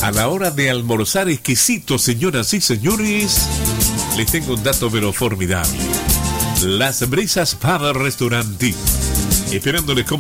A la hora de almorzar exquisito, señoras y señores, les tengo un dato pero formidable. Las Brisas Bar Restaurant, esperándoles como